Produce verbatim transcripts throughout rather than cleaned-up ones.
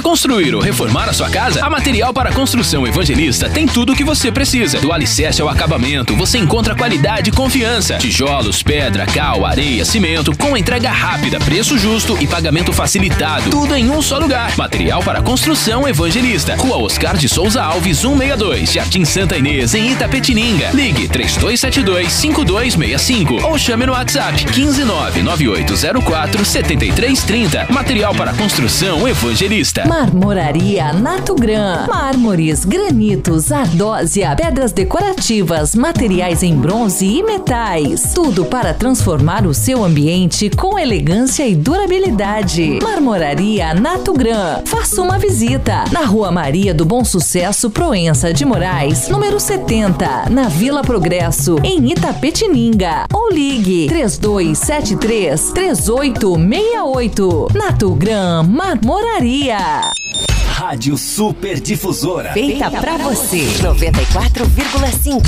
Vai construir ou reformar a sua casa? A Material para Construção Evangelista tem tudo o que você precisa. Do alicerce ao acabamento, você encontra qualidade e confiança. Tijolos, pedra, cal, areia, cimento, com entrega rápida, preço justo e pagamento facilitado. Tudo em um só lugar. Material para Construção Evangelista. Rua Oscar de Souza Alves, cento e sessenta e dois, Jardim Santa Inês, em Itapetininga. Ligue três dois sete dois, cinco dois seis cinco ou chame no WhatsApp quinze nove nove oito zero quatro sete três três zero. Material para Construção Evangelista. Marmoraria Natugran. Mármores, granitos, ardósia, pedras decorativas, materiais em bronze e metais. Tudo para transformar o seu ambiente com elegância e durabilidade. Marmoraria Natugran. Faça uma visita na Rua Maria do Bom Sucesso, Proença de Moraes, número setenta, na Vila Progresso, em Itapetininga. Ou ligue três dois sete três, três oito seis oito. Natugran Marmoraria. Rádio Super Difusora. Feita pra você. noventa e quatro vírgula cinco.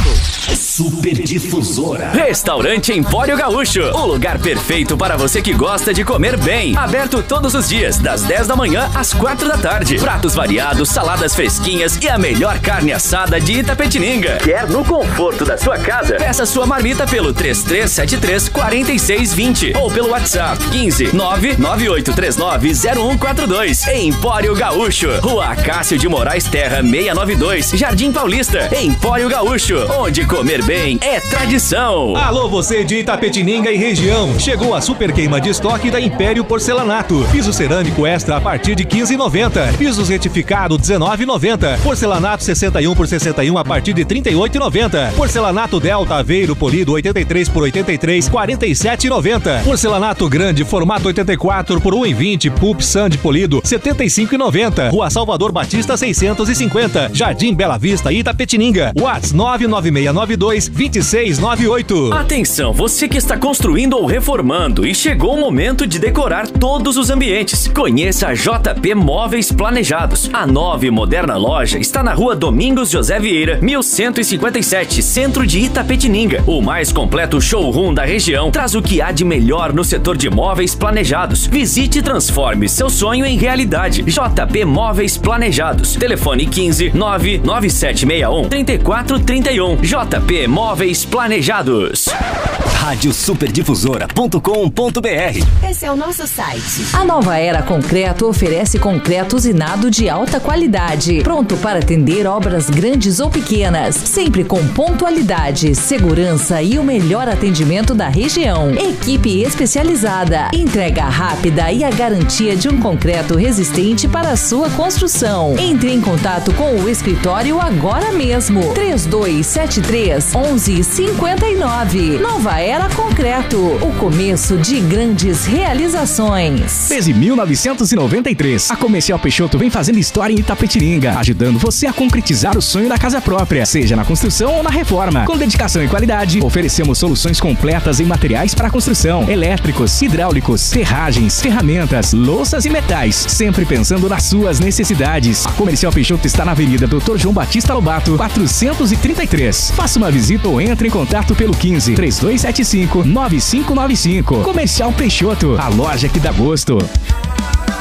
Super Difusora. Restaurante Empório Gaúcho. O lugar perfeito para você que gosta de comer bem. Aberto todos os dias, das dez da manhã às quatro da tarde. Pratos variados, saladas fresquinhas e a melhor carne assada de Itapetininga. Quer no conforto da sua casa? Peça sua marmita pelo três três sete três, quatro seis dois zero ou pelo WhatsApp quinze nove nove oito três nove zero um quatro dois. Empório Gaúcho. Rua Acácio de Moraes Terra seiscentos e noventa e dois, Jardim Paulista, Empório Gaúcho, onde comer bem é tradição. Alô, você de Itapetininga e região, chegou a super queima de estoque da Império Porcelanato. Piso cerâmico extra a partir de quinze reais e noventa centavos, pisos retificado dezenove reais e noventa centavos, porcelanato sessenta e um por sessenta e um a partir de trinta e oito reais e noventa centavos, porcelanato Delta Aveiro polido oitenta e três por oitenta e três, quarenta e sete reais e noventa centavos, porcelanato grande formato oitenta e quatro por um real e vinte centavos, Pulp Sand polido setenta e cinco reais e noventa centavos, Rua Salvador Batista seiscentos e cinquenta, Jardim Bela Vista, Itapetininga. WhatsApp nove nove seis nove dois, dois seis nove oito. Atenção, você que está construindo ou reformando e chegou o momento de decorar todos os ambientes. Conheça a J P Móveis Planejados. A nova e moderna loja está na Rua Domingos José Vieira, mil cento e cinquenta e sete, centro de Itapetininga. O mais completo showroom da região traz o que há de melhor no setor de móveis planejados. Visite e transforme seu sonho em realidade. J P Móveis Planejados. Telefone quinze nove nove sete seis um, três quatro três um. J P Móveis Planejados. Rádio Superdifusora ponto com ponto br. Esse é o nosso site. A Nova Era Concreto oferece concreto usinado de alta qualidade, pronto para atender obras grandes ou pequenas, sempre com pontualidade, segurança e o melhor atendimento da região. Equipe especializada, entrega rápida e a garantia de um concreto resistente para a sua construção. Entre em contato com o escritório agora mesmo. três dois sete três, onze cinquenta e nove. Nova Era Concreto, o começo de grandes realizações. Desde mil novecentos e noventa e três, a Comercial Peixoto vem fazendo história em Itapetininga, ajudando você a concretizar o sonho da casa própria, seja na construção ou na reforma. Com dedicação e qualidade, oferecemos soluções completas em materiais para construção, elétricos, hidráulicos, ferragens, ferramentas, louças e metais, sempre pensando nas suas necessidades. A Comercial Peixoto está na Avenida doutor João Batista Lobato, quatrocentos e trinta e três. Faça uma visita ou entre em contato pelo quinze, três dois sete cinco, nove cinco nove cinco. Comercial Peixoto, a loja que dá gosto.